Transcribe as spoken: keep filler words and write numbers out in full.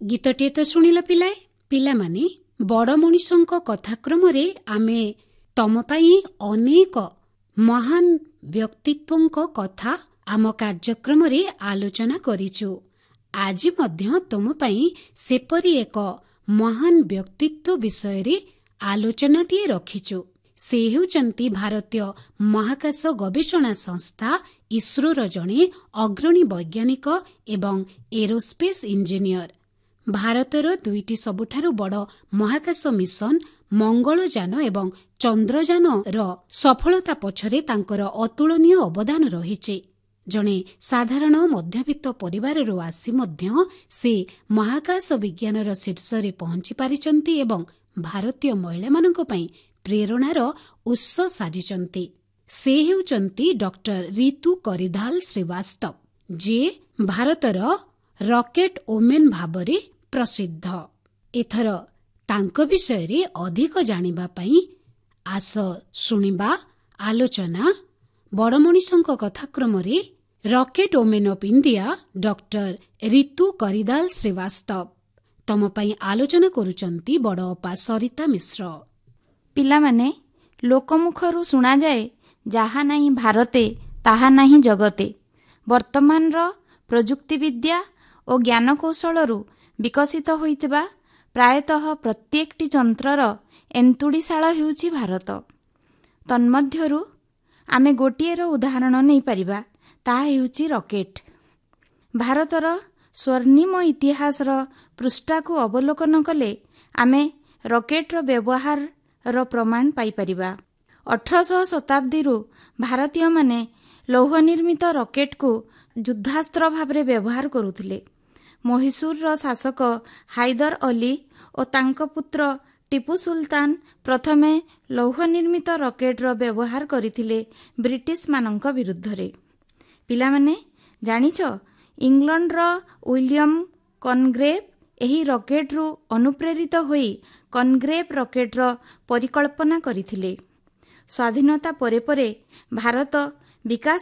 ଗୀତଟିଏ ତ ଶୁଣିଲ ପିଲାଏ। ପିଲାମାନେ, ବଡ଼ ମଣିଷଙ୍କ କଥାକ୍ରମରେ ଆମେ ତମ ପାଇଁ ଅନେକ ମହାନ ବ୍ୟକ୍ତିତ୍ୱଙ୍କ କଥା ଆମ କାର୍ଯ୍ୟକ୍ରମରେ ଆଲୋଚନା କରିଛୁ। ଆଜି ମଧ୍ୟ ତୁମ ପାଇଁ ସେପରି ଏକ ମହାନ ବ୍ୟକ୍ତିତ୍ୱ ବିଷୟରେ ଆଲୋଚନାଟିଏ ରଖିଛୁ। ସେ ହେଉଛନ୍ତି ଭାରତୀୟ ମହାକାଶ ଗବେଷଣା ସଂସ୍ଥା ଇସ୍ରୋର ଜଣେ ଅଗ୍ରଣୀ ବୈଜ୍ଞାନିକ ଏବଂ ଏରୋସ୍ପେସ୍ ଇଞ୍ଜିନିୟର। ଭାରତର ଦୁଇଟି ସବୁଠାରୁ ବଡ଼ ମହାକାଶ ମିଶନ ମଙ୍ଗଳଯାନ ଏବଂ ଚନ୍ଦ୍ରଯାନର ସଫଳତା ପଛରେ ତାଙ୍କର ଅତୁଳନୀୟ ଅବଦାନ ରହିଛି। ଜଣେ ସାଧାରଣ ମଧ୍ୟବିତ୍ତ ପରିବାରରୁ ଆସି ମଧ୍ୟ ସେ ମହାକାଶ ବିଜ୍ଞାନର ଶୀର୍ଷରେ ପହଞ୍ଚି ପାରିଛନ୍ତି ଏବଂ ଭାରତୀୟ ମହିଳାମାନଙ୍କ ପାଇଁ ପ୍ରେରଣାର ଉତ୍ସ ସାଜିଛନ୍ତି। ସେ ହେଉଛନ୍ତି ଡକ୍ଟର ରିତୁ କରିଧାଲ ଶ୍ରୀବାସ୍ତବ, ଯିଏ ଭାରତର ରକେଟ୍ ଓମେନ୍ ଭାବରେ ପ୍ରସିଦ୍ଧ। ଏଥର ତାଙ୍କ ବିଷୟରେ ଅଧିକ ଜାଣିବା ପାଇଁ ଆସ ଶୁଣିବା ଆଲୋଚନା ବଡ଼ ମଣିଷଙ୍କ କଥାକ୍ରମରେ rocket women of India doctor Ritu କରିଦାଲ Srivastava. ତମ ପାଇଁ ଆଲୋଚନା କରୁଛନ୍ତି ବଡ଼ ଅପା ସରିତା ମିଶ୍ର। ପିଲାମାନେ, ଲୋକମୁଖରୁ ଶୁଣାଯାଏ, ଯାହା ନାହିଁ ଭାରତେ ତାହା ନାହିଁ ଜଗତେ। ବର୍ତ୍ତମାନର ପ୍ରଯୁକ୍ତିବିଦ୍ୟା ଓ ଜ୍ଞାନକୌଶଳରୁ ବିକଶିତ ହୋଇଥିବା ପ୍ରାୟତଃ ପ୍ରତ୍ୟେକଟି ଯନ୍ତ୍ରର ଏନ୍ତୁଡ଼ିଶାଳ ହେଉଛି ଭାରତ। ତନ୍ମଧ୍ୟରୁ ଆମେ ଗୋଟିଏର ଉଦାହରଣ ନେଇପାରିବା, ତାହା ହେଉଛି ରକେଟ୍। ଭାରତର ସ୍ୱର୍ଣ୍ଣିମ ଇତିହାସର ପୃଷ୍ଠାକୁ ଅବଲୋକନ କଲେ ଆମେ ରକେଟ୍ର ବ୍ୟବହାରର ପ୍ରମାଣ ପାଇପାରିବା। ଅଠରଶହ ଶତାବ୍ଦୀରୁ ଭାରତୀୟମାନେ ଲୌହ ନିର୍ମିତ ରକେଟ୍କୁ ଯୁଦ୍ଧାସ୍ତ୍ର ଭାବରେ ବ୍ୟବହାର କରୁଥିଲେ। ମହୀଶୂରର ଶାସକ ହାଇଦର ଅଲି ଓ ତାଙ୍କ ପୁତ୍ର ଟିପୁ ସୁଲତାନ ପ୍ରଥମେ ଲୌହ ନିର୍ମିତ ରକେଟ୍ର ବ୍ୟବହାର କରିଥିଲେ ବ୍ରିଟିଶମାନଙ୍କ ବିରୁଦ୍ଧରେ। ପିଲାମାନେ, ଜାଣିଛ, ଇଂଲଣ୍ଡର ୱିଲିୟମ କନଗ୍ରେଭ୍ ଏହି ରକେଟ୍ରୁ ଅନୁପ୍ରେରିତ ହୋଇ କନଗ୍ରେଭ୍ ରକେଟ୍ର ପରିକଳ୍ପନା କରିଥିଲେ। ସ୍ୱାଧୀନତା ପରେ ପରେ ଭାରତ ବିକାଶ